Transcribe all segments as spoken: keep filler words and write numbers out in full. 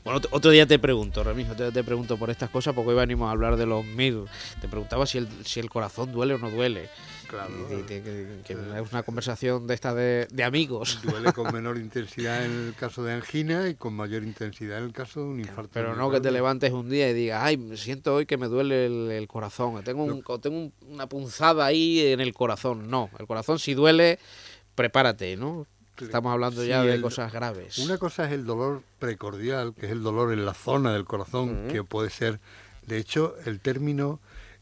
Bueno, otro, otro día te pregunto, Remigio, te, te pregunto por estas cosas, porque hoy venimos a hablar de los mir. Te preguntaba si el, si el corazón duele o no duele. Claro. Y, y, que, que, que es una conversación de esta de, de amigos. Duele con menor intensidad en el caso de angina y con mayor intensidad en el caso de un infarto. Pero no que te levantes un día y digas, ay, siento hoy que me duele el, el corazón, tengo, un, no. tengo un, una punzada ahí en el corazón. No, el corazón si duele, prepárate, ¿no? Estamos hablando ya sí, de el, cosas graves. Una cosa es el dolor precordial, que es el dolor en la zona del corazón, uh-huh. que puede ser, de hecho, el término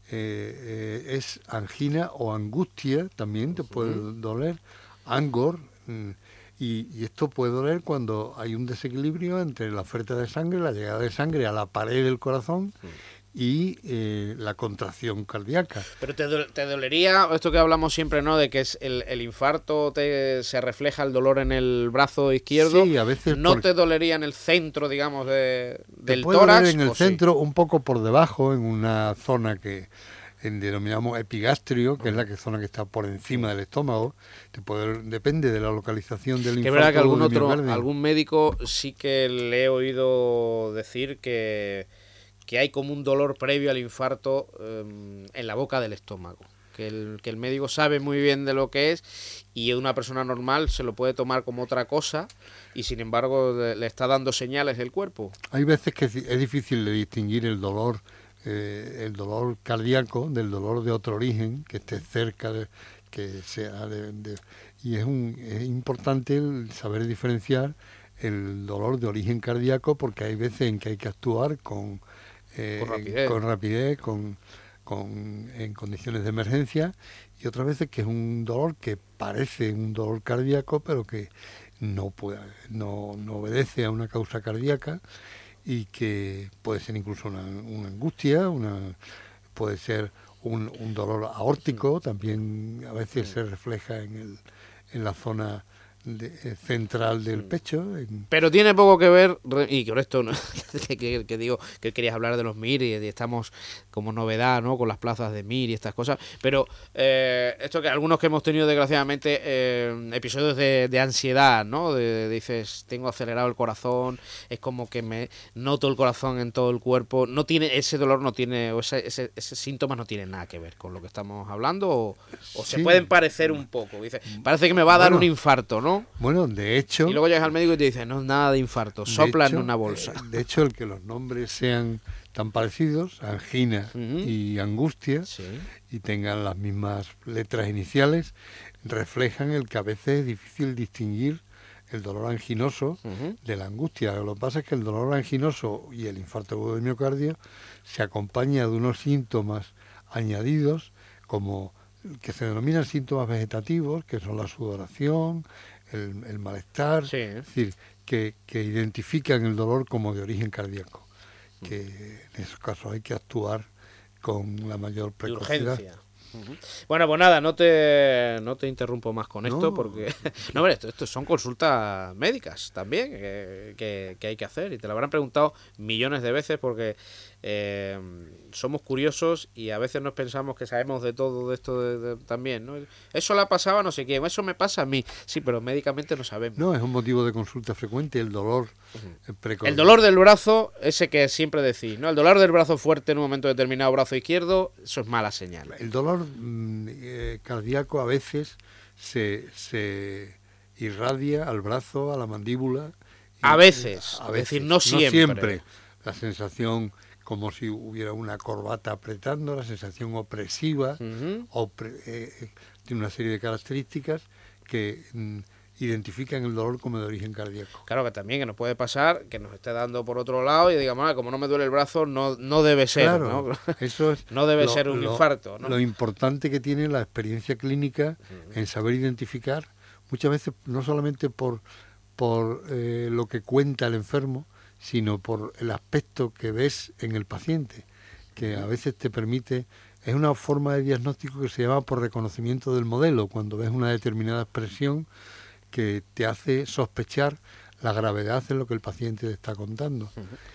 eh, eh, es angina o angustia, también te puede uh-huh. doler, angor, mm, y, y esto puede doler cuando hay un desequilibrio entre la oferta de sangre, la llegada de sangre a la pared del corazón, uh-huh. y eh, la contracción cardíaca. Pero te, do- te dolería, esto que hablamos siempre, ¿no? De que es el, el infarto te, se refleja el dolor en el brazo izquierdo. Sí, a veces. ¿No por... te dolería en el centro, digamos, de, del te puede tórax? Doler en el centro, sí? un poco por debajo, en una zona que en, denominamos epigastrio, que uh-huh. es la que, zona que está por encima uh-huh. del estómago. Te puede, depende de la localización del infarto. Es verdad que algún otro, algún médico sí que le he oído decir que que hay como un dolor previo al infarto eh, en la boca del estómago, que el, que el médico sabe muy bien de lo que es y una persona normal se lo puede tomar como otra cosa y sin embargo le, le está dando señales del cuerpo. Hay veces que es difícil de distinguir el dolor, eh, el dolor cardíaco del dolor de otro origen, que esté cerca, de, que sea de, de, y es, un, es importante el saber diferenciar el dolor de origen cardíaco, porque hay veces en que hay que actuar con Eh, con rapidez, con, rapidez con, con, en condiciones de emergencia, y otras veces que es un dolor que parece un dolor cardíaco pero que no, puede, no, no obedece a una causa cardíaca y que puede ser incluso una, una angustia, una, puede ser un, un dolor aórtico, también a veces se refleja en, el, en la zona De, eh, central del pecho. En... Pero tiene poco que ver, y con esto no, que, que, que digo que querías hablar de los mir y, y estamos como novedad, ¿no? Con las plazas de mir y estas cosas, pero eh, esto que algunos que hemos tenido desgraciadamente eh, episodios de, de ansiedad, ¿no? De, de, dices, tengo acelerado el corazón, es como que me noto el corazón en todo el cuerpo, no tiene, ese dolor no tiene, o ese, ese, ese síntomas no tienen nada que ver con lo que estamos hablando, o, o sí. se pueden parecer un poco, dice, parece que me va a dar bueno, un infarto, ¿no? Bueno, de hecho... Y luego llegas al médico y te dice, no es nada de infarto, sopla en una bolsa. Eh, de hecho, el que los nombres sean tan parecidos, angina uh-huh. y angustia, sí. y tengan las mismas letras iniciales, reflejan el que a veces es difícil distinguir el dolor anginoso uh-huh. de la angustia. Lo que pasa es que el dolor anginoso y el infarto agudo del miocardio se acompaña de unos síntomas añadidos, como que se denominan síntomas vegetativos, que son la sudoración, el, el malestar, sí. es decir, que, que identifican el dolor como de origen cardíaco, que en esos casos hay que actuar con la mayor precocidad. Urgencia. Uh-huh. Bueno, pues nada, no te no te interrumpo más con esto, no. porque no, hombre, esto, esto son consultas médicas también que, que, que hay que hacer y te lo habrán preguntado millones de veces porque eh, somos curiosos y a veces nos pensamos que sabemos de todo de esto de, de, también, ¿no? Eso le ha pasado a no sé quién, eso me pasa a mí, sí, pero médicamente no sabemos. No, es un motivo de consulta frecuente el dolor uh-huh. precoz. El dolor del brazo, ese que siempre decís, ¿no? El dolor del brazo fuerte en un momento determinado, brazo izquierdo, eso es mala señal. El dolor mmm, eh, cardíaco a veces se, se irradia al brazo, a la mandíbula. A veces, a es veces, decir, no siempre. No siempre. La sensación como si hubiera una corbata apretando, la sensación opresiva, uh-huh. opre, eh, tiene una serie de características que mm, identifican el dolor como de origen cardíaco. Claro que también que nos puede pasar que nos esté dando por otro lado y digamos, ah, como no me duele el brazo, no no debe ser, claro, ¿no? Eso es no debe lo, ser un lo, infarto, ¿no? Lo importante que tiene la experiencia clínica uh-huh. en saber identificar, muchas veces no solamente por, por eh, lo que cuenta el enfermo, sino por el aspecto que ves en el paciente, que a veces te permite, es una forma de diagnóstico que se llama por reconocimiento del modelo, cuando ves una determinada expresión que te hace sospechar la gravedad de lo que el paciente te está contando. Uh-huh.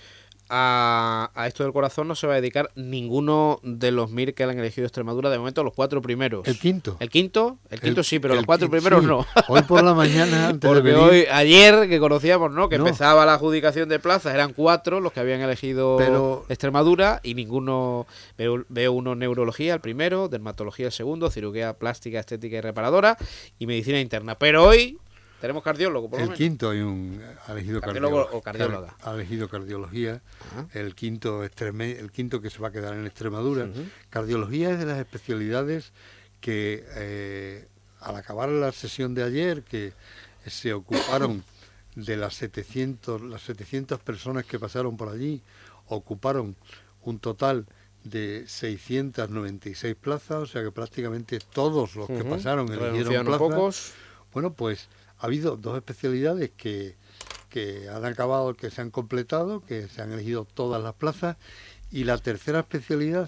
a, a esto del corazón no se va a dedicar ninguno de los M I R que han elegido Extremadura, de momento los cuatro primeros. El quinto. ¿El quinto? El quinto El- sí, pero el los cuatro qui- primeros sí. no. Hoy por la mañana, antes Porque de venir, hoy, ayer, que conocíamos, ¿no? Que No. empezaba la adjudicación de plazas, eran cuatro los que habían elegido Pero- Extremadura y ninguno. Veo, veo uno neurología, el primero, dermatología, el segundo, cirugía plástica, estética y reparadora y medicina interna. Pero hoy tenemos cardiólogo, por lo el menos. quinto hay un ha elegido Cardiólogo cardiolo- o cardióloga. car- ha elegido cardiología. Ajá. El quinto extreme- el quinto que se va a quedar en Extremadura. Ujú. Cardiología es de las especialidades que eh, al acabar la sesión de ayer, que se ocuparon de las setecientas las setecientas personas que pasaron por allí, ocuparon un total de seiscientas noventa y seis plazas, o sea que prácticamente todos los que Ujú. pasaron eligieron Renunciaron plazas. pocos. Bueno, pues ha habido dos especialidades que, que han acabado, que se han completado, que se han elegido todas las plazas, y la tercera especialidad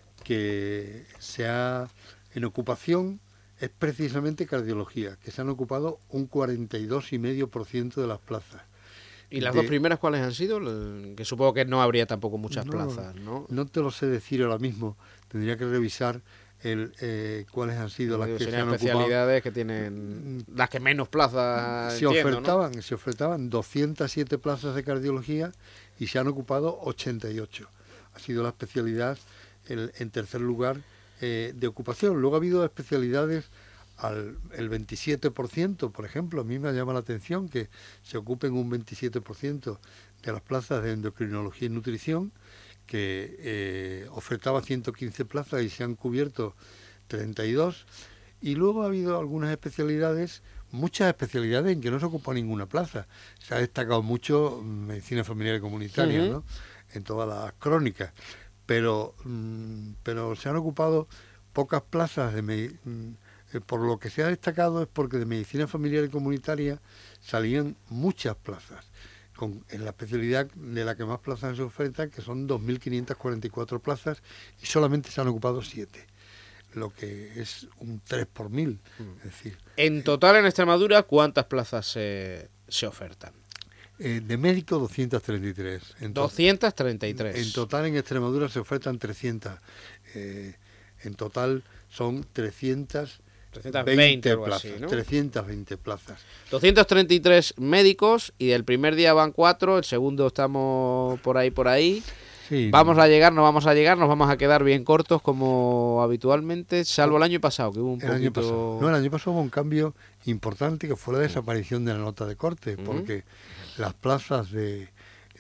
que se ha en ocupación es precisamente cardiología, que se han ocupado un cuarenta y dos coma cinco por ciento de las plazas. ¿Y las de- dos primeras cuáles han sido? El- Que supongo que no habría tampoco muchas No, plazas, ¿no? No te lo sé decir ahora mismo, tendría que revisar el eh, cuáles han sido las Digo, que se serían han ocupado. especialidades que tienen las que menos plazas Se entiendo, ¿no? ofertaban, se ofertaban doscientas siete plazas de cardiología y se han ocupado ochenta y ocho. Ha sido la especialidad el, en tercer lugar eh, de ocupación. Luego ha habido especialidades al el veintisiete por ciento, por ejemplo. A mí me llama la atención que se ocupen un veintisiete por ciento de las plazas de endocrinología y nutrición, que eh, ofertaba ciento quince plazas y se han cubierto treinta y dos. Y luego ha habido algunas especialidades, muchas especialidades en que no se ocupó ninguna plaza. Se ha destacado mucho mm, medicina familiar y comunitaria, Ujú. ¿no? En todas las crónicas. Pero, mm, pero se han ocupado pocas plazas de me- mm, eh, por lo que se ha destacado es porque de medicina familiar y comunitaria salían muchas plazas. Con, en la especialidad de la que más plazas se ofertan, que son dos mil quinientas cuarenta y cuatro plazas, y solamente se han ocupado siete, lo que es un tres por mil. Es decir, En total en Extremadura, ¿cuántas plazas se, se ofertan? eh, de médico doscientas treinta y tres. En, to- doscientas treinta y tres. en total en Extremadura se ofertan trescientas. Eh, en total son trescientas trescientas veinte veinte, algo plazas. así, ¿no? trescientas veinte plazas. doscientos treinta y tres médicos y del primer día van cuatro, el segundo estamos por ahí, por ahí. Sí, Vamos a llegar, no vamos a llegar, nos vamos a quedar bien cortos como habitualmente, salvo el año pasado, que hubo un El año poquito... pasado. No, el año pasado hubo un cambio importante que fue la desaparición de la nota de corte, Ujú. porque las plazas de,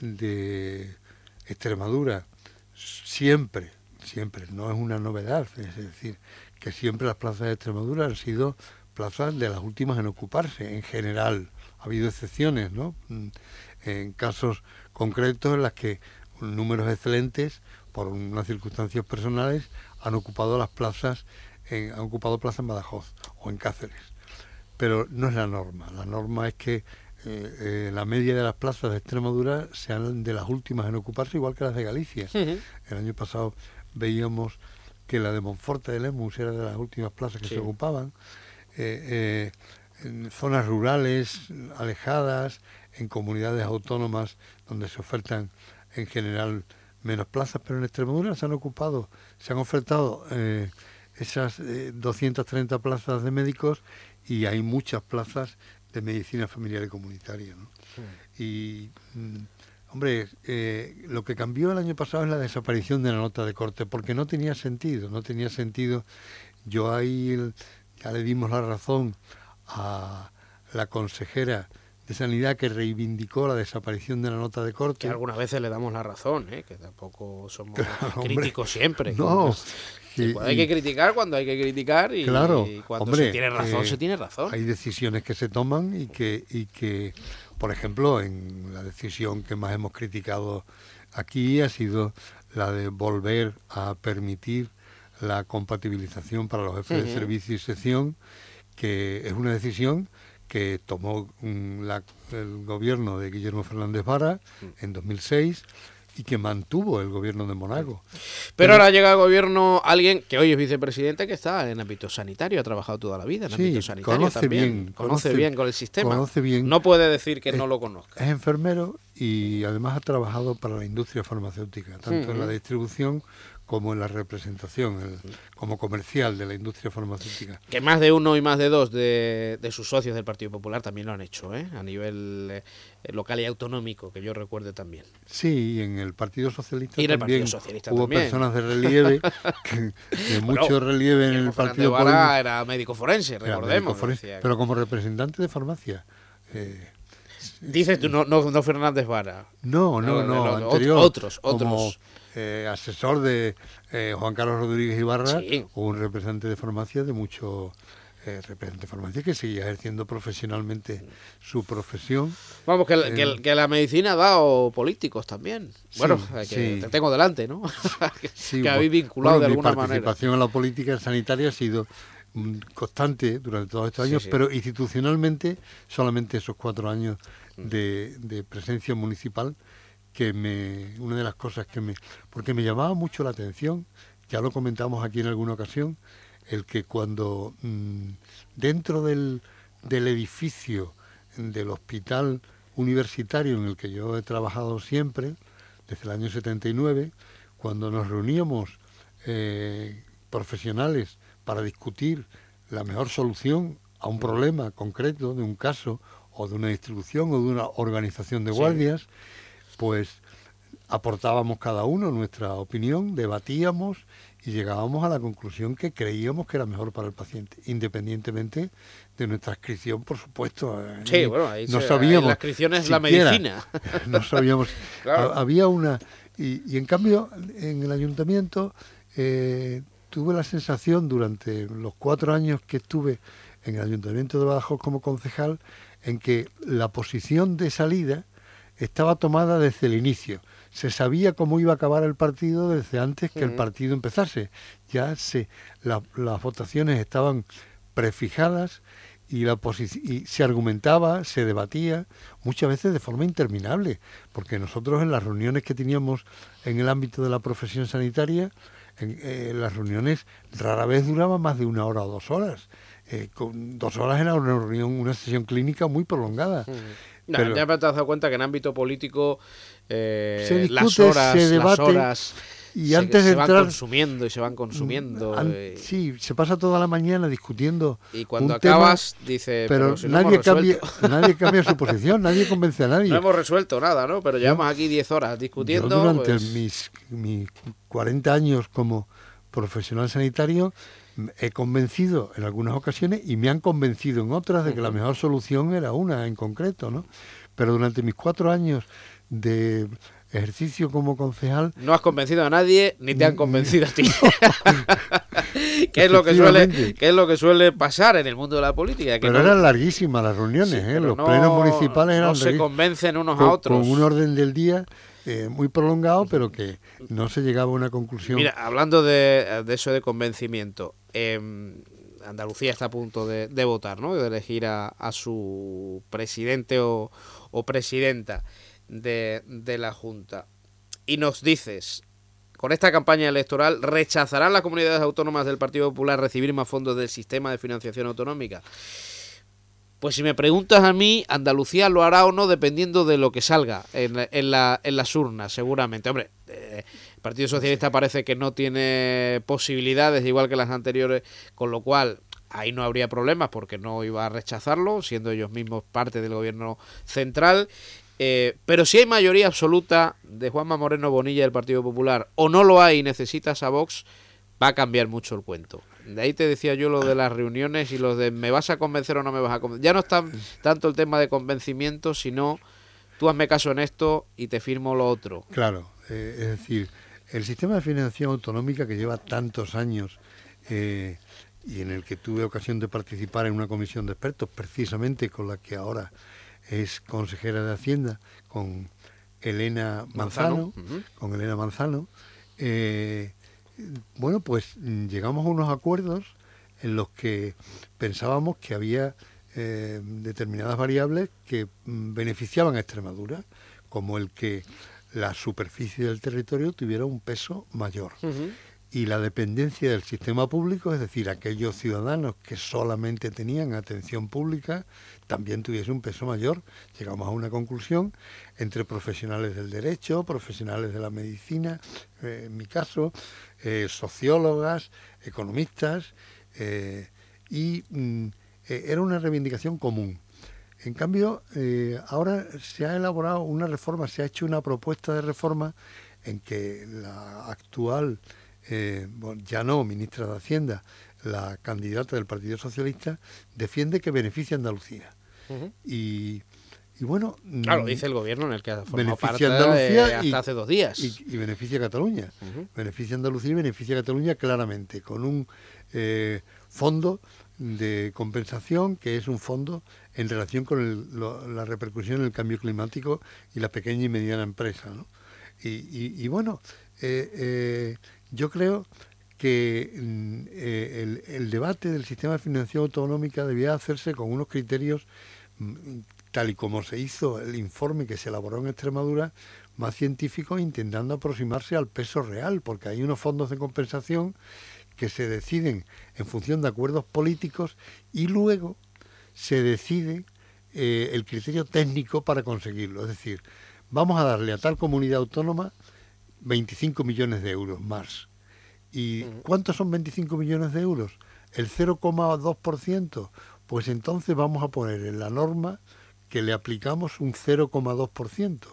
de Extremadura siempre, siempre, no es una novedad, es decir, que siempre las plazas de Extremadura han sido plazas de las últimas en ocuparse, en general. Ha habido excepciones, ¿no? Mm, En casos concretos en las que números excelentes, por unas circunstancias personales, han ocupado las plazas, en, han ocupado plazas en Badajoz o en Cáceres. Pero no es la norma. La norma es que eh, eh, la media de las plazas de Extremadura sean de las últimas en ocuparse, igual que las de Galicia. Ujú. El año pasado veíamos que la de Monforte de Lemus era de las últimas plazas que Sí. se ocupaban. Eh, eh, en zonas rurales, alejadas, en comunidades autónomas donde se ofertan en general menos plazas, pero en Extremadura se han ocupado, se han ofertado eh, esas eh, doscientas treinta plazas de médicos y hay muchas plazas de medicina familiar y comunitaria, ¿no? Y, mm, hombre, eh, lo que cambió el año pasado es la desaparición de la nota de corte, porque no tenía sentido, no tenía sentido. Yo ahí el- ya le dimos la razón a la consejera de Sanidad que reivindicó la desaparición de la nota de corte. Que algunas veces le damos la razón, ¿eh? Que tampoco somos Claro, hombre. críticos siempre. No, Sí, sí, pues hay y- que criticar cuando hay que criticar y, Claro, y cuando hombre, se tiene razón, eh, se tiene razón. Hay decisiones que se toman y que, y que, por ejemplo, en la decisión que más hemos criticado aquí ha sido la de volver a permitir la compatibilización para los jefes de Ujú. servicio y sección, que es una decisión que tomó mm, la- el gobierno de Guillermo Fernández Vara en dos mil seis y que mantuvo el gobierno de Monago. Pero, Pero ahora llega al gobierno alguien que hoy es vicepresidente, que está en ámbito sanitario, ha trabajado toda la vida en sí, ámbito sanitario conoce también. bien, Conoce, conoce bien con el sistema. Conoce bien. No puede decir que es, no lo conozca. Es enfermero y además ha trabajado para la industria farmacéutica, tanto uh-huh. en la distribución como en la representación, el, como comercial de la industria farmacéutica. Que más de uno y más de dos de, de sus socios del Partido Popular también lo han hecho, ¿eh? A nivel eh, local y autonómico, que yo recuerde también. Sí, y en el Partido Socialista y en el también Partido Socialista hubo también. personas de relieve, que, de mucho bueno, relieve en el Partido Popular. Era médico forense, recordemos. Médico forense, pero como representante de farmacia. Eh, Dices tú, no, no, no Fernández Vara. No, no, no, no, no anterior. Otros, otros. Como eh, asesor de eh, Juan Carlos Rodríguez Ibarra, sí. o un representante de farmacia de mucho eh, representante de farmacia que seguía ejerciendo profesionalmente su profesión. Vamos, que, eh, que, que la medicina ha dado políticos también. Sí, bueno, que sí. te tengo delante, ¿no? que sí, que habéis vinculado bueno, de alguna manera. Mi participación manera. en la política sanitaria ha sido constante durante todos estos años, sí, sí. pero institucionalmente solamente esos cuatro años de, de presencia municipal, que me una de las cosas que me... porque me llamaba mucho la atención, ya lo comentamos aquí en alguna ocasión, el que cuando mmm, dentro del, del edificio del hospital universitario en el que yo he trabajado siempre, desde el año setenta y nueve, cuando nos reuníamos eh, profesionales para discutir la mejor solución a un problema concreto de un caso o de una distribución o de una organización de guardias, sí. pues aportábamos cada uno nuestra opinión, debatíamos y llegábamos a la conclusión que creíamos que era mejor para el paciente, independientemente de nuestra adscripción, por supuesto. Sí, bueno, ahí no se, sabíamos. Ahí la adscripción es siquiera, la medicina. No sabíamos. Claro. Había una... Y, y en cambio, en el ayuntamiento... Eh, tuve la sensación durante los cuatro años que estuve en el Ayuntamiento de Badajoz como concejal, en que la posición de salida estaba tomada desde el inicio. Se sabía cómo iba a acabar el partido desde antes que uh-huh. el partido empezase. Ya se la, las votaciones estaban prefijadas y, la posi- y se argumentaba, se debatía, muchas veces de forma interminable, porque nosotros en las reuniones que teníamos en el ámbito de la profesión sanitaria, En, eh, las reuniones rara vez duraban más de una hora o dos horas. Eh, con dos horas era una reunión, una sesión clínica muy prolongada. No, pero, ya me has dado cuenta que en ámbito político eh, se discute, las horas, se debate, las horas y se, antes se de van entrar, consumiendo y se van consumiendo. An, eh, sí, se pasa toda la mañana discutiendo. Y cuando un acabas, tema, dice, pero, pero si nadie, no cambia, nadie cambia su posición, nadie convence a nadie. No hemos resuelto nada, ¿no? Pero llevamos aquí diez horas discutiendo. Yo durante pues... mis, mis cuarenta años como profesional sanitario he convencido en algunas ocasiones y me han convencido en otras de que la mejor solución era una en concreto, ¿no? Pero durante mis cuatro años de ejercicio como concejal... No has convencido a nadie ni te han convencido a ti. ¿Qué es lo que suele, qué es lo que suele pasar en el mundo de la política? Que pero no, eran larguísimas las reuniones, sí, ¿eh? Los no, plenos municipales eran no se larguísimos, convencen unos con, a otros. Con un orden del día eh, muy prolongado, pero que no se llegaba a una conclusión. Mira, hablando de, de eso de convencimiento, eh, Andalucía está a punto de, de votar, ¿no? De elegir a, a su presidente o, o presidenta de, de la Junta. Y nos dices, con esta campaña electoral, ¿rechazarán las comunidades autónomas del Partido Popular recibir más fondos del sistema de financiación autonómica? Pues si me preguntas a mí, Andalucía lo hará o no dependiendo de lo que salga en, en, la, en las urnas, seguramente. Hombre, eh, el Partido Socialista parece que no tiene posibilidades, igual que las anteriores, con lo cual ahí no habría problemas porque no iba a rechazarlo, siendo ellos mismos parte del gobierno central. Eh, pero si hay mayoría absoluta de Juanma Moreno Bonilla del Partido Popular, o no lo hay y necesitas a Vox, va a cambiar mucho el cuento. De ahí te decía yo lo de las reuniones y lo de me vas a convencer o no me vas a convencer. Ya no es tan, tanto el tema de convencimiento, sino tú hazme caso en esto y te firmo lo otro. Claro, eh, es decir, el sistema de financiación autonómica que lleva tantos años eh, y en el que tuve ocasión de participar en una comisión de expertos, precisamente con la que ahora es consejera de Hacienda, con Elena Manzano, Manzano. Uh-huh. con Elena Manzano, eh, bueno, pues llegamos a unos acuerdos en los que pensábamos que había eh, determinadas variables que mm, beneficiaban a Extremadura, como el que la superficie del territorio tuviera un peso mayor. Uh-huh. Y la dependencia del sistema público, es decir, aquellos ciudadanos que solamente tenían atención pública, también tuviese un peso mayor. Llegamos a una conclusión entre profesionales del derecho, profesionales de la medicina, eh, en mi caso, eh, sociólogas, economistas, eh, y mm, eh, era una reivindicación común. En cambio, eh, ahora se ha elaborado una reforma, se ha hecho una propuesta de reforma en que la actual Eh, bueno, ya no, ministra de Hacienda, la candidata del Partido Socialista, defiende que beneficia a Andalucía. Uh-huh. Y, y bueno... Claro, dice el gobierno en el que ha formado parte beneficia a Andalucía eh, hasta y, hace dos días. Y, y beneficia a Cataluña. Uh-huh. Beneficia a Andalucía y beneficia a Cataluña claramente, con un eh, fondo de compensación que es un fondo en relación con el, lo, la repercusión del cambio climático y la pequeña y mediana empresa, ¿no? Y, y, y bueno... Eh, eh, Yo creo que eh, el, el debate del sistema de financiación autonómica debía hacerse con unos criterios, tal y como se hizo el informe que se elaboró en Extremadura, más científicos, intentando aproximarse al peso real, porque hay unos fondos de compensación que se deciden en función de acuerdos políticos y luego se decide eh, el criterio técnico para conseguirlo. Es decir, vamos a darle a tal comunidad autónoma veinticinco millones de euros más. ¿Y cuántos son veinticinco millones de euros? El cero coma dos por ciento. Pues entonces vamos a poner en la norma que le aplicamos un cero coma dos por ciento.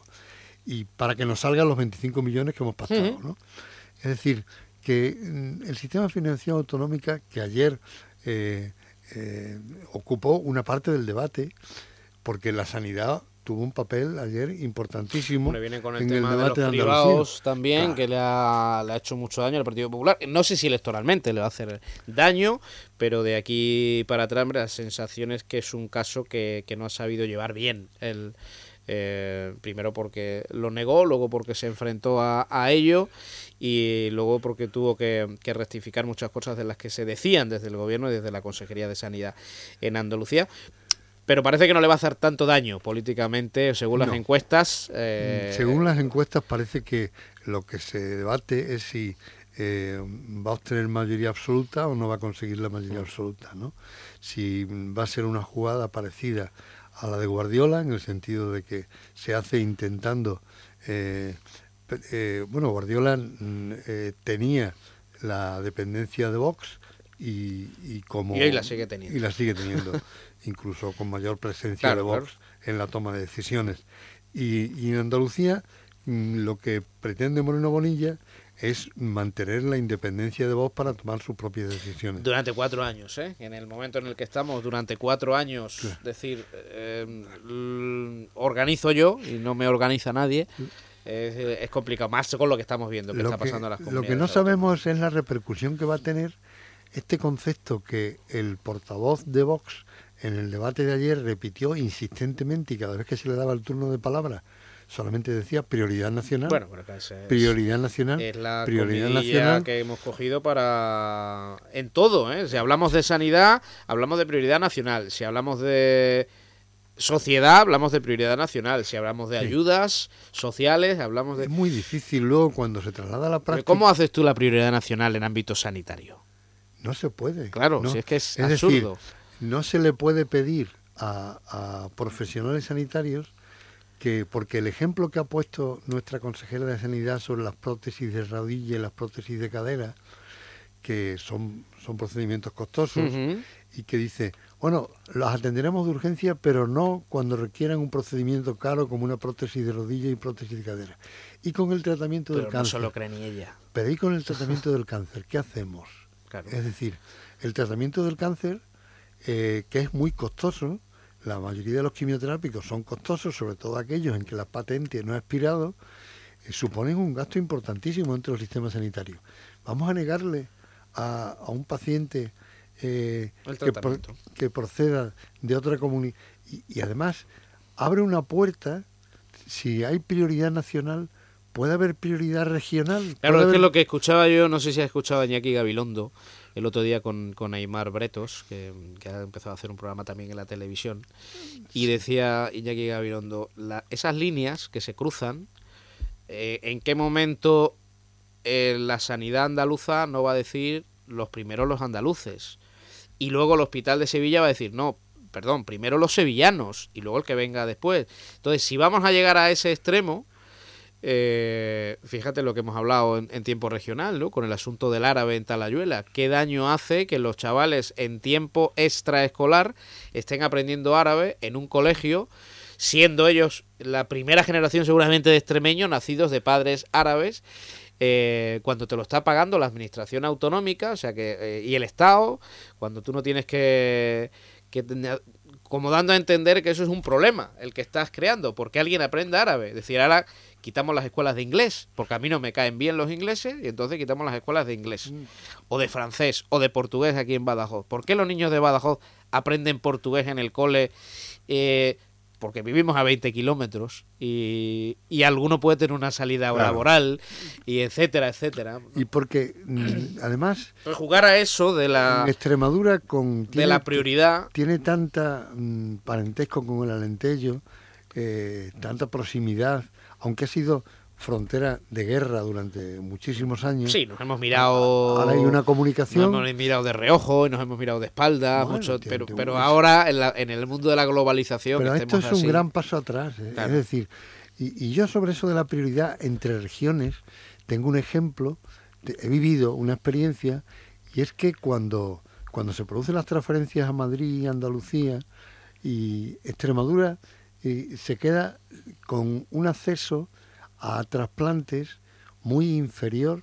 Y para que nos salgan los veinticinco millones que hemos pactado, ¿no? Es decir, que el sistema de financiación autonómica, que ayer eh, eh, ocupó una parte del debate, porque la sanidad tuvo un papel ayer importantísimo. Bueno, viene con el en tema el de los debate privados también, claro. que le ha, le ha hecho mucho daño al Partido Popular. No sé si electoralmente le va a hacer daño, pero de aquí para atrás la sensación es que es un caso que, que no ha sabido llevar bien. El, eh, primero porque lo negó, luego porque se enfrentó a, a ello y luego porque tuvo que, que rectificar muchas cosas de las que se decían desde el gobierno y desde la Consejería de Sanidad en Andalucía. Pero parece que no le va a hacer tanto daño políticamente, según las no. encuestas. Eh... Según las encuestas parece que lo que se debate es si eh, va a obtener mayoría absoluta o no va a conseguir la mayoría absoluta, ¿no? Si va a ser una jugada parecida a la de Guardiola, en el sentido de que se hace intentando... Eh, eh, bueno, Guardiola eh, tenía la dependencia de Vox y, y como... Y hoy la sigue teniendo. Y la sigue teniendo. Incluso con mayor presencia claro, de Vox claro. en la toma de decisiones. Y, y en Andalucía mmm, lo que pretende Moreno Bonilla es mantener la independencia de Vox para tomar sus propias decisiones. Durante cuatro años, ¿eh? En el momento en el que estamos, durante cuatro años, claro. decir, eh, organizo yo y no me organiza nadie, es, es complicado, más con lo que estamos viendo que lo está que, pasando en las comunidades. Lo que no sabemos es la repercusión que va a tener este concepto que el portavoz de Vox en el debate de ayer repitió insistentemente y cada vez que se le daba el turno de palabra solamente decía prioridad nacional. Bueno, pero que es, prioridad nacional. Es la prioridad nacional que hemos cogido para en todo, ¿eh? Si hablamos de sanidad, hablamos de prioridad nacional. Si hablamos de sociedad, hablamos de prioridad nacional. Si hablamos de ayudas sí. sociales, hablamos de... Es muy difícil luego cuando se traslada a la práctica... ¿Cómo haces tú la prioridad nacional en ámbito sanitario? No se puede. Claro, no. si es que es, es absurdo. Decir, no se le puede pedir a, a profesionales sanitarios que, porque el ejemplo que ha puesto nuestra consejera de Sanidad sobre las prótesis de rodilla y las prótesis de cadera, que son, son procedimientos costosos, uh-huh. y que dice, bueno, los atenderemos de urgencia, pero no cuando requieran un procedimiento caro como una prótesis de rodilla y prótesis de cadera. Y con el tratamiento pero del cáncer. Pero no se lo cree ni ella. Pero y con el tratamiento del cáncer, ¿qué hacemos? Claro. Es decir, el tratamiento del cáncer, eh, que es muy costoso, la mayoría de los quimioterápicos son costosos, sobre todo aquellos en que la patente no ha expirado, eh, suponen un gasto importantísimo dentro del sistema sanitario. Vamos a negarle a, a un paciente eh, que, pro, que proceda de otra comunidad y, y además abre una puerta, si hay prioridad nacional, puede haber prioridad regional. Claro, es haber... que lo que escuchaba yo, no sé si has escuchado a Iñaki Gabilondo el otro día con, con Aymar Bretos, que, que ha empezado a hacer un programa también en la televisión, y decía Iñaki Gabilondo, la, esas líneas que se cruzan eh, ¿en qué momento eh, la sanidad andaluza no va a decir los primeros los andaluces? Y luego el Hospital de Sevilla va a decir, no, perdón, primero los sevillanos y luego el que venga después. Entonces, si vamos a llegar a ese extremo, eh, fíjate lo que hemos hablado en, en tiempo regional, ¿no? Con el asunto del árabe en Talayuela. ¿Qué daño hace que los chavales en tiempo extraescolar estén aprendiendo árabe en un colegio, siendo ellos la primera generación seguramente de extremeños nacidos de padres árabes, eh, cuando te lo está pagando la administración autonómica, o sea que eh, y el Estado, cuando tú no tienes que... que como dando a entender que eso es un problema el que estás creando, porque alguien aprenda árabe. Es decir, ahora quitamos las escuelas de inglés, porque a mí no me caen bien los ingleses, y entonces quitamos las escuelas de inglés, mm. o de francés, o de portugués aquí en Badajoz. ¿Por qué los niños de Badajoz aprenden portugués en el cole? Eh, porque vivimos a veinte kilómetros y, y alguno puede tener una salida claro. laboral, y etcétera, etcétera. Y porque, además... Pero jugar a eso de la... Extremadura con... Tiene, de la prioridad... Tiene tanta mm, parentesco con el Alentejo, eh, tanta proximidad, aunque ha sido frontera de guerra durante muchísimos años. Sí, nos hemos mirado... Ahora hay una comunicación... Nos hemos mirado de reojo y nos hemos mirado de espalda, bueno, mucho, pero, pero ahora en, la, en el mundo de la globalización... Pero esto es así, un gran paso atrás, ¿eh? Claro. Es decir, y, y yo sobre eso de la prioridad entre regiones tengo un ejemplo, de, he vivido una experiencia, y es que cuando, cuando se producen las transferencias a Madrid y Andalucía, y Extremadura y se queda con un acceso a trasplantes muy inferior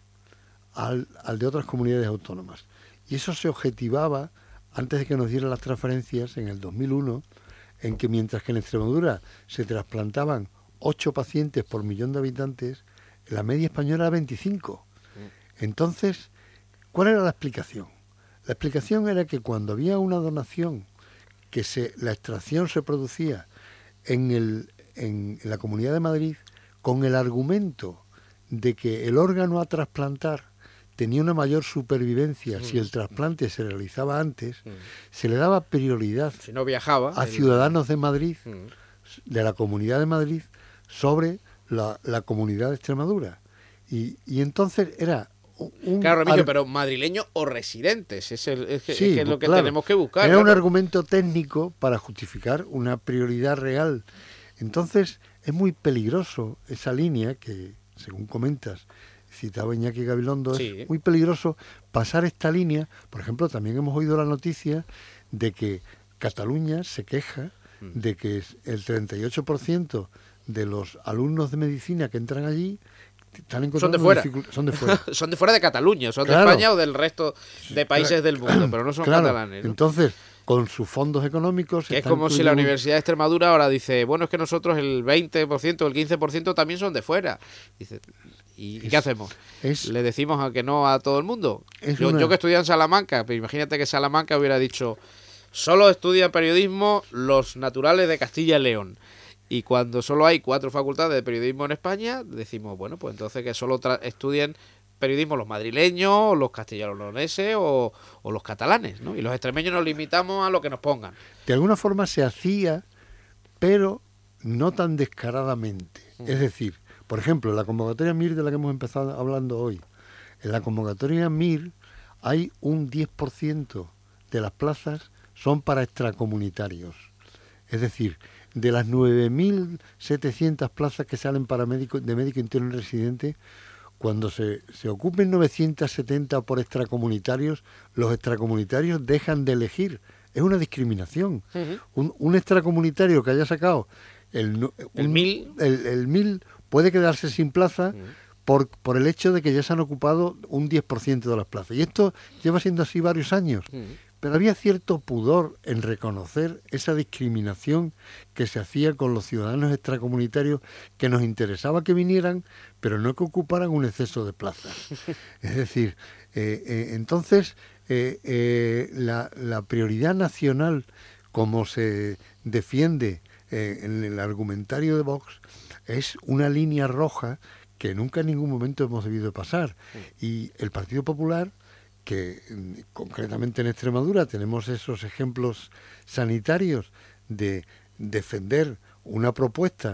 al, al de otras comunidades autónomas. Y eso se objetivaba antes de que nos dieran las transferencias en el dos mil uno, en que mientras que en Extremadura se trasplantaban ocho pacientes por millón de habitantes, la media española era veinticinco. Entonces, ¿cuál era la explicación? La explicación era que cuando había una donación, que se, la extracción se producía en, el, en, en la Comunidad de Madrid, con el argumento de que el órgano a trasplantar tenía una mayor supervivencia mm. si el trasplante se realizaba antes, mm. se le daba prioridad si no viajaba, a el... ciudadanos de Madrid, mm. de la Comunidad de Madrid, sobre la, la Comunidad de Extremadura. Y, y entonces era... Un, claro, Remigio, al... pero madrileños o residentes, es, el, es, que, sí, es, que es lo que claro. tenemos que buscar. Era claro. un argumento técnico para justificar una prioridad real. Entonces, es muy peligroso esa línea que, según comentas, citaba Iñaki Gabilondo, sí. Es muy peligroso pasar esta línea. Por ejemplo, también hemos oído la noticia de que Cataluña se queja mm. de que el treinta y ocho por ciento de los alumnos de medicina que entran allí están son de fuera. Son de fuera. Son de fuera de Cataluña, son claro. de España o del resto de países claro. del mundo, pero no son claro. catalanes, ¿no? Entonces, con sus fondos económicos... Que es como si la Universidad de Extremadura ahora dice, bueno, es que nosotros el veinte por ciento, el quince por ciento también son de fuera. Dice, ¿y es, qué hacemos? Es, ¿Le decimos a que no a todo el mundo? Yo, una... yo que estudié en Salamanca, pero imagínate que Salamanca hubiera dicho, solo estudian periodismo los naturales de Castilla y León. Y cuando solo hay cuatro facultades de periodismo en España, decimos, bueno, pues entonces que solo tra- estudien periodismo los madrileños, los castellanoleoneses o, o los catalanes, ¿no? Y los extremeños nos limitamos a lo que nos pongan. De alguna forma se hacía, pero no tan descaradamente. Mm. Es decir, por ejemplo, en la convocatoria M I R de la que hemos empezado hablando hoy, en la convocatoria M I R hay un diez por ciento de las plazas son para extracomunitarios. Es decir, de las nueve mil setecientas plazas que salen para médico, de médico interno y residente, cuando se, se ocupen novecientas setenta por extracomunitarios, los extracomunitarios dejan de elegir. Es una discriminación. Uh-huh. Un, un extracomunitario que haya sacado el, un, el mil el, el mil puede quedarse sin plaza uh-huh. por, por el hecho de que ya se han ocupado un diez por ciento de las plazas. Y esto lleva siendo así varios años. Uh-huh. Pero había cierto pudor en reconocer esa discriminación que se hacía con los ciudadanos extracomunitarios, que nos interesaba que vinieran, pero no que ocuparan un exceso de plazas. Es decir, eh, eh, entonces eh, eh, la, la prioridad nacional, como se defiende eh, en el argumentario de Vox, es una línea roja que nunca en ningún momento hemos debido pasar. Y el Partido Popular, que concretamente en Extremadura tenemos esos ejemplos sanitarios de defender una propuesta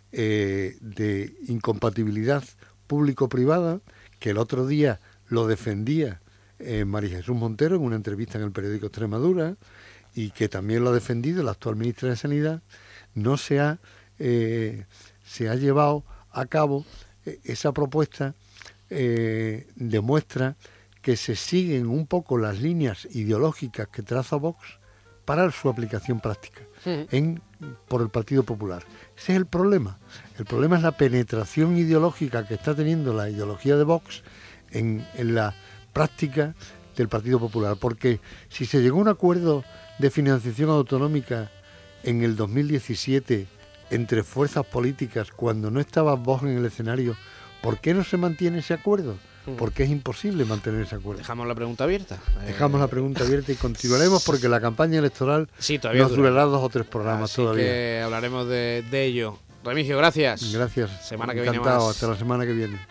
eh, de incompatibilidad público-privada, que el otro día lo defendía eh, María Jesús Montero en una entrevista en el periódico Extremadura, y que también lo ha defendido la actual ministra de Sanidad, no se ha, eh, se ha llevado a cabo eh, esa propuesta. Eh, demuestra que se siguen un poco las líneas ideológicas que traza Vox para su aplicación práctica sí. en, por el Partido Popular. Ese es el problema. El problema es la penetración ideológica que está teniendo la ideología de Vox en, en la práctica del Partido Popular. Porque si se llegó a un acuerdo de financiación autonómica en el dos mil diecisiete entre fuerzas políticas cuando no estaba Vox en el escenario, ¿por qué no se mantiene ese acuerdo? Porque es imposible mantener ese acuerdo. Dejamos la pregunta abierta. Dejamos eh... la pregunta abierta y continuaremos porque la campaña electoral sí, todavía nos durará dos o tres programas Así todavía. Que hablaremos de, de ello. Remigio, gracias. Gracias. Semana que Encantado. viene más. Hasta la semana que viene.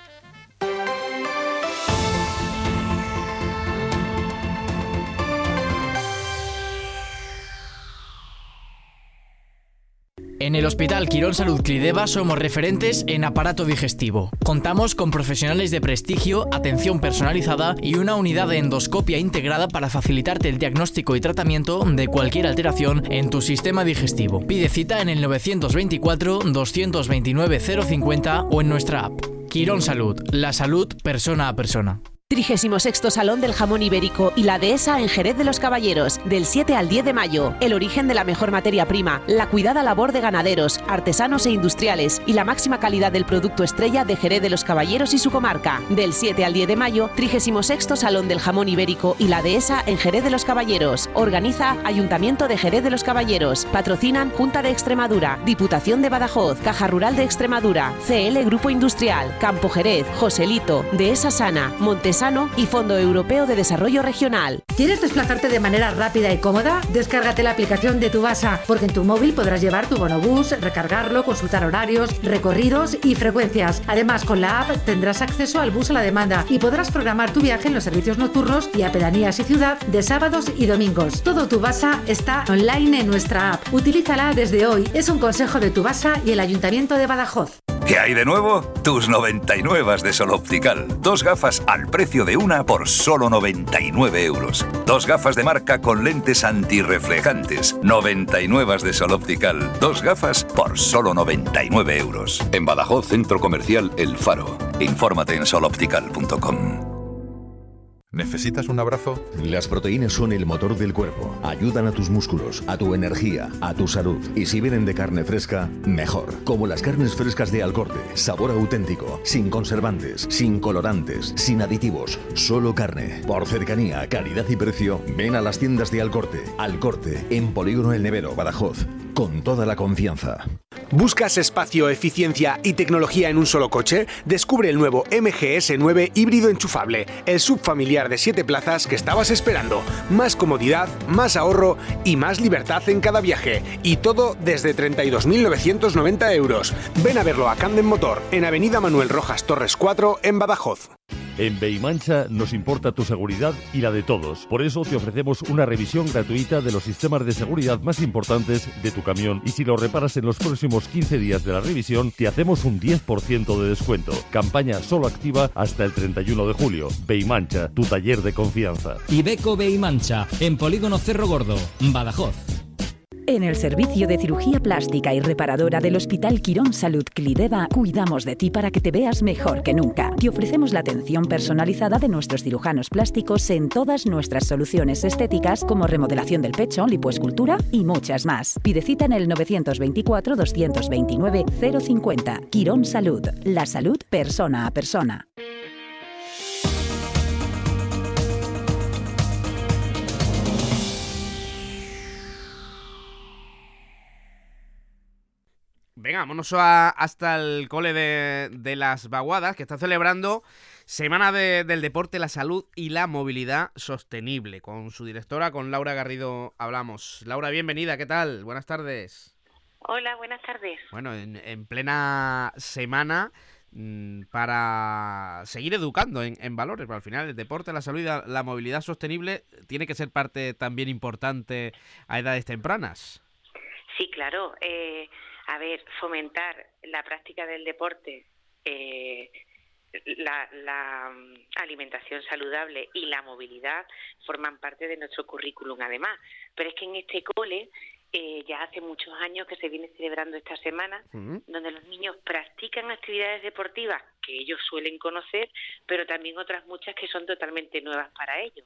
En el Hospital Quirón Salud Clideba somos referentes en aparato digestivo. Contamos con profesionales de prestigio, atención personalizada y una unidad de endoscopia integrada para facilitarte el diagnóstico y tratamiento de cualquier alteración en tu sistema digestivo. Pide cita en el nueve dos cuatro, dos dos nueve, cero cinco cero o en nuestra app. Quirón Salud, la salud persona a persona. trigésimo sexto Salón del Jamón Ibérico y la Dehesa en Jerez de los Caballeros, del siete al diez de mayo. El origen de la mejor materia prima, la cuidada labor de ganaderos, artesanos e industriales y la máxima calidad del producto estrella de Jerez de los Caballeros y su comarca. Del siete al diez de mayo, trigésimo sexto Salón del Jamón Ibérico y la Dehesa en Jerez de los Caballeros. Organiza Ayuntamiento de Jerez de los Caballeros. Patrocinan Junta de Extremadura, Diputación de Badajoz, Caja Rural de Extremadura, C L Grupo Industrial, Campo Jerez, Joselito, Dehesa Sana, Montes y Fondo Europeo de Desarrollo Regional. ¿Quieres desplazarte de manera rápida y cómoda? Descárgate la aplicación de Tubasa, porque en tu móvil podrás llevar tu bonobús, recargarlo, consultar horarios, recorridos y frecuencias. Además, con la app tendrás acceso al bus a la demanda y podrás programar tu viaje en los servicios nocturnos y a pedanías y ciudad de sábados y domingos. Todo Tubasa está online en nuestra app. Utilízala desde hoy. Es un consejo de Tubasa y el Ayuntamiento de Badajoz. ¿Qué hay de nuevo? Tus noventa y nueve de Sol Optical. Dos gafas al precio de una por solo noventa y nueve euros. Dos gafas de marca con lentes antirreflejantes. noventa y nueve de Sol Optical. Dos gafas por solo noventa y nueve euros. En Badajoz, Centro Comercial El Faro. Infórmate en sol optical punto com. ¿Necesitas un abrazo? Las proteínas son el motor del cuerpo. Ayudan a tus músculos, a tu energía, a tu salud. Y si vienen de carne fresca, mejor. Como las carnes frescas de Alcorte. Sabor auténtico, sin conservantes, sin colorantes, sin aditivos. Solo carne. Por cercanía, calidad y precio, ven a las tiendas de Alcorte. Alcorte, en Polígono El Nevero, Badajoz. Con toda la confianza. ¿Buscas espacio, eficiencia y tecnología en un solo coche? Descubre el nuevo M G S nueve híbrido enchufable, el subfamiliar de siete plazas que estabas esperando. Más comodidad, más ahorro y más libertad en cada viaje. Y todo desde treinta y dos mil novecientos noventa euros. Ven a verlo a Camden Motor, en Avenida Manuel Rojas Torres cuatro, en Badajoz. En Beimancha nos importa tu seguridad y la de todos. Por eso te ofrecemos una revisión gratuita de los sistemas de seguridad más importantes de tu camión. Y si lo reparas en los próximos quince días de la revisión, te hacemos un diez por ciento de descuento. Campaña solo activa hasta el treinta y uno de julio. Beimancha, tu taller de confianza. Ibeco Beimancha, en Polígono Cerro Gordo, Badajoz. En el servicio de cirugía plástica y reparadora del Hospital Quirón Salud Clideba, cuidamos de ti para que te veas mejor que nunca. Te ofrecemos la atención personalizada de nuestros cirujanos plásticos en todas nuestras soluciones estéticas, como remodelación del pecho, lipoescultura y muchas más. Pide cita en el nueve dos cuatro, dos dos nueve, cero cinco cero. Quirón Salud, la salud persona a persona. Venga, vámonos a, hasta el cole de, de las Vaguadas, que está celebrando Semana de, del Deporte, la Salud y la Movilidad Sostenible. Con su directora, con Laura Garrido, hablamos. Laura, bienvenida, ¿qué tal? Buenas tardes. Hola, buenas tardes. Bueno, en, en plena semana mmm, para seguir educando en, en valores, pero al final el deporte, la salud y la, la movilidad sostenible tiene que ser parte también importante a edades tempranas. Sí, claro. Eh... A ver, fomentar la práctica del deporte, eh, la, la alimentación saludable y la movilidad forman parte de nuestro currículum además. Pero es que en este cole eh, ya hace muchos años que se viene celebrando esta semana, uh-huh. donde los niños practican actividades deportivas que ellos suelen conocer, pero también otras muchas que son totalmente nuevas para ellos.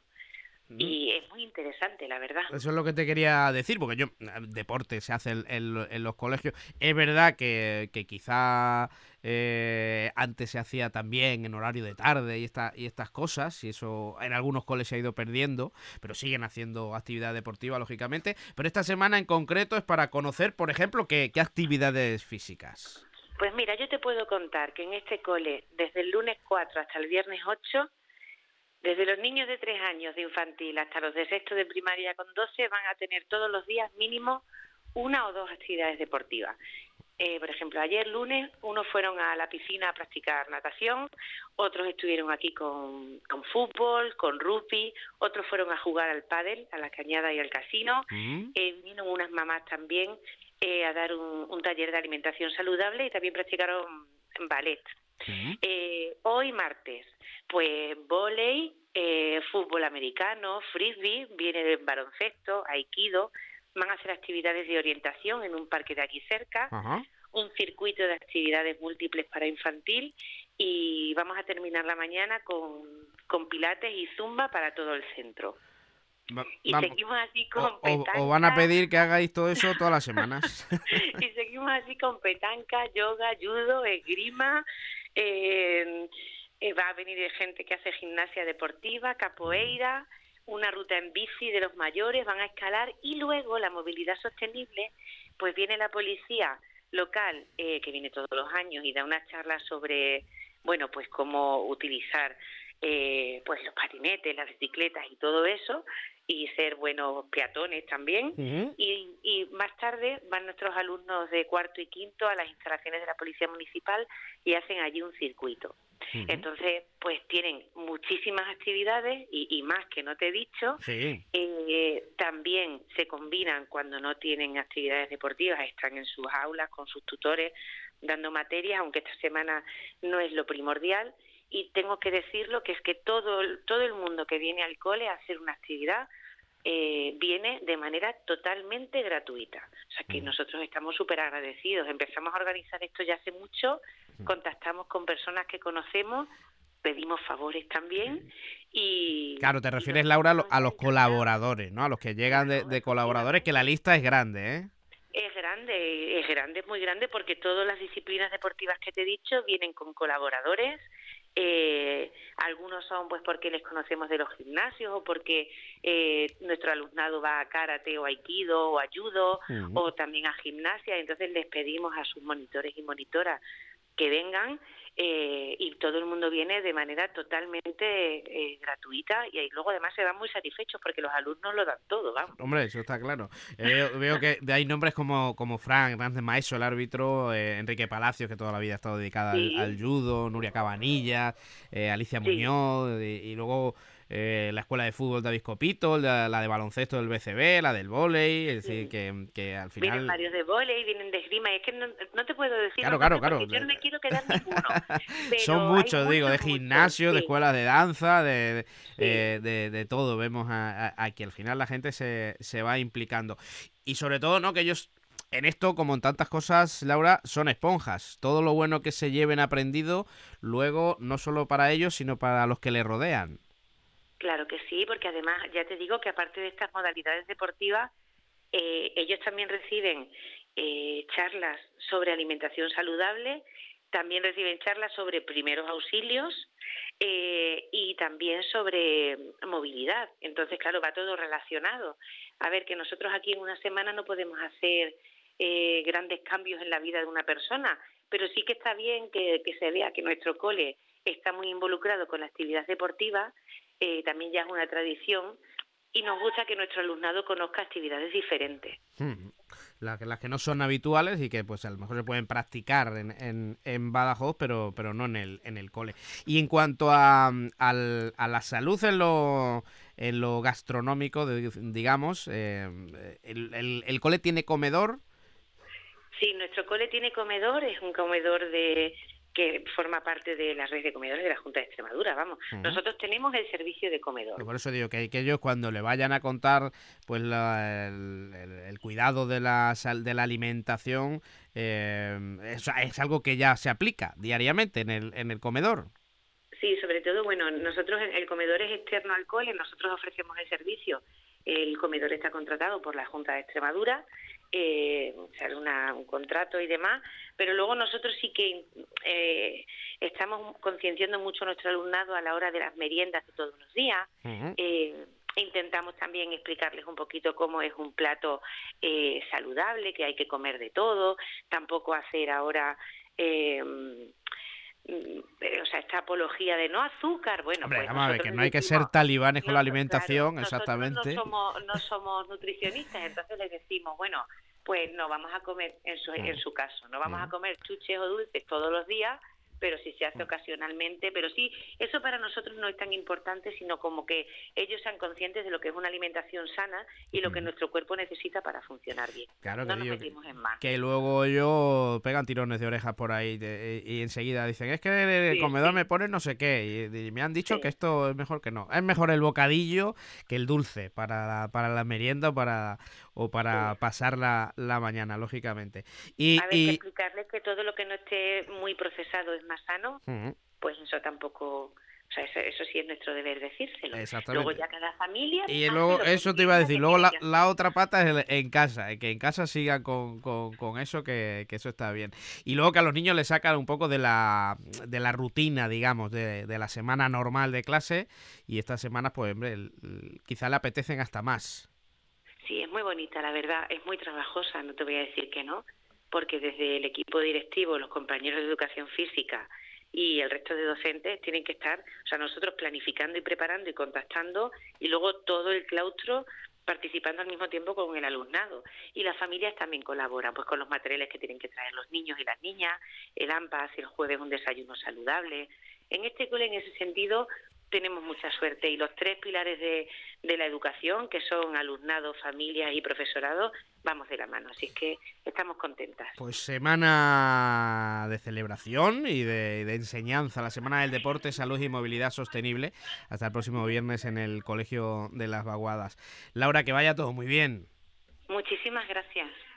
Y es muy interesante, la verdad. Eso es lo que te quería decir, porque yo, deporte se hace en, en, en los colegios. Es verdad que, que quizá eh, antes se hacía también en horario de tarde y, esta, y estas cosas, y eso en algunos coles se ha ido perdiendo, pero siguen haciendo actividad deportiva, lógicamente. Pero esta semana en concreto es para conocer, por ejemplo, qué, qué actividades físicas. Pues mira, yo te puedo contar que en este cole, desde el lunes cuatro hasta el viernes ocho, desde los niños de tres años de infantil hasta los de sexto de primaria con doce van a tener todos los días mínimo una o dos actividades deportivas. Eh, por ejemplo, ayer lunes unos fueron a la piscina a practicar natación, otros estuvieron aquí con, con fútbol, con rugby, otros fueron a jugar al pádel, a la cañada y al casino. Uh-huh. Eh, vinieron unas mamás también eh, a dar un, un taller de alimentación saludable y también practicaron ballet. Uh-huh. Eh, hoy martes, pues vóley, eh, fútbol americano, frisbee, viene el baloncesto, aikido, van a hacer actividades de orientación en un parque de aquí cerca, uh-huh. un circuito de actividades múltiples para infantil y vamos a terminar la mañana con, con pilates y zumba para todo el centro. Va, y vamos. seguimos así con o, petanca. O van a pedir que hagáis todo eso todas las semanas. Y seguimos así con petanca, yoga, judo, esgrima. Eh, eh, va a venir gente que hace gimnasia deportiva, capoeira, una ruta en bici de los mayores, van a escalar y luego la movilidad sostenible, pues viene la policía local, eh, que viene todos los años y da unas charlas sobre, bueno, pues cómo utilizar eh, pues los patinetes, las bicicletas y todo eso, y ser buenos peatones también. Uh-huh. y, y más tarde van nuestros alumnos de cuarto y quinto a las instalaciones de la Policía Municipal y hacen allí un circuito. Uh-huh. Entonces, pues tienen muchísimas actividades y, y más que no te he dicho. Sí. Eh, también se combinan cuando no tienen actividades deportivas, están en sus aulas con sus tutores dando materias, aunque esta semana no es lo primordial. Y tengo que decirlo, que es que todo, todo el mundo que viene al cole a hacer una actividad eh, viene de manera totalmente gratuita. O sea que nosotros estamos súper agradecidos. Empezamos a organizar esto ya hace mucho, contactamos con personas que conocemos, pedimos favores también y... Claro, te refieres, Laura, a los, a los colaboradores, ¿no? A los que llegan de, de colaboradores, que la lista es grande, ¿eh? Es grande, es grande, es muy grande, porque todas las disciplinas deportivas que te he dicho vienen con colaboradores. Eh, algunos son pues porque les conocemos de los gimnasios o porque eh, nuestro alumnado va a karate o aikido o a judo uh-huh. o también a gimnasia, entonces les pedimos a sus monitores y monitoras que vengan eh, y todo el mundo viene de manera totalmente eh, gratuita y luego además se van muy satisfechos porque los alumnos lo dan todo, vamos. Hombre, eso está claro. Eh, veo, veo que hay nombres como, como Frank, Hernández Maeso, el árbitro, eh, Enrique Palacios, que toda la vida ha estado dedicada sí. al, al judo, Nuria Cabanilla, eh, Alicia sí. Muñoz, y, y luego eh, la escuela de fútbol David Copito, la, la de baloncesto del B C B, la del vóley, es decir, sí. que, que al final... Vienen varios de vóley, vienen de esgrima, y es que no, no te puedo decir... Claro, claro, claro. Yo no me quiero quedar ninguno. Son muchos, digo, de gimnasio, muchos, de sí. escuelas de danza, de, de, sí. eh, de, de todo. Vemos a, a, a que al final la gente se, se va implicando. Y sobre todo, ¿no? Que ellos... En esto, como en tantas cosas, Laura, son esponjas. Todo lo bueno que se lleven aprendido, luego, no solo para ellos, sino para los que les rodean. Claro que sí, porque además, ya te digo que aparte de estas modalidades deportivas, eh, ellos también reciben eh, charlas sobre alimentación saludable, también reciben charlas sobre primeros auxilios eh, y también sobre movilidad. Entonces, claro, va todo relacionado. A ver, que nosotros aquí en una semana no podemos hacer eh, grandes cambios en la vida de una persona, pero sí que está bien que, que se vea que nuestro cole está muy involucrado con la actividad deportiva. Eh, también ya es una tradición y nos gusta que nuestro alumnado conozca actividades diferentes. Hmm. Las, las que no son habituales y que pues a lo mejor se pueden practicar en, en, en Badajoz, pero pero no en el en el cole. Y en cuanto a, al, a la salud en lo en lo gastronómico, digamos, eh, el, el, el cole tiene comedor. Sí, nuestro cole tiene comedor, es un comedor de que forma parte de la red de comedores de la Junta de Extremadura, vamos. Uh-huh. Nosotros tenemos el servicio de comedor. Y por eso digo que, que ellos cuando le vayan a contar pues la, el, el, el cuidado de la, de la alimentación, eh, es, es algo que ya se aplica diariamente en el, en el comedor. Sí, sobre todo, bueno, nosotros, el comedor es externo al cole, nosotros ofrecemos el servicio. El comedor está contratado por la Junta de Extremadura, eh, sale una, un contrato y demás, pero luego nosotros sí que eh, estamos concienciando mucho a nuestro alumnado a la hora de las meriendas de todos los días. Uh-huh. eh, intentamos también explicarles un poquito cómo es un plato eh, saludable, que hay que comer de todo, tampoco hacer ahora... Eh, o sea, esta apología de no azúcar, bueno, Hombre, pues vamos a ver, que no hay que ser talibanes con no, la alimentación, claro, exactamente. No somos, no somos nutricionistas, entonces les decimos, bueno, pues no vamos a comer, en su, mm. en su caso, no vamos mm. a comer chuches o dulces todos los días, pero si se hace ocasionalmente, pero sí, eso para nosotros no es tan importante, sino como que ellos sean conscientes de lo que es una alimentación sana y lo que mm. nuestro cuerpo necesita para funcionar bien. Claro, no que nos digo metimos que, en más. Que luego ellos pegan tirones de orejas por ahí de, y, y enseguida dicen, es que el sí, comedor sí. me pone no sé qué, y, y me han dicho sí. que esto es mejor que no. Es mejor el bocadillo que el dulce para la, para la merienda para, o para sí. pasar la, la mañana, lógicamente. Y, a ver, y... que explicarles que todo lo que no esté muy procesado es más sano, uh-huh. pues eso tampoco, o sea, eso, eso sí es nuestro deber decírselo. Exactamente. Luego ya cada familia... Y luego, eso te iba a decir, luego la, la otra pata es el, en casa, que en casa sigan con, con, con eso, que, que eso está bien. Y luego que a los niños les sacan un poco de la, de la rutina, digamos, de, de la semana normal de clase, y estas semanas, pues, hombre, el, el, quizá le apetecen hasta más. Sí, es muy bonita, la verdad, es muy trabajosa, no te voy a decir que no, porque desde el equipo directivo, los compañeros de educación física y el resto de docentes tienen que estar, o sea, nosotros planificando y preparando y contactando, y luego todo el claustro participando al mismo tiempo con el alumnado. Y las familias también colaboran, pues con los materiales que tienen que traer los niños y las niñas, el A M P A hace el jueves un desayuno saludable. En este cole, en ese sentido, tenemos mucha suerte, y los tres pilares de, de la educación, que son alumnado, familias y profesorado, vamos de la mano, así que estamos contentas. Pues semana de celebración y de, de enseñanza, la semana del deporte, salud y movilidad sostenible, hasta el próximo viernes en el Colegio de las Vaguadas. Laura, que vaya todo muy bien. Muchísimas gracias.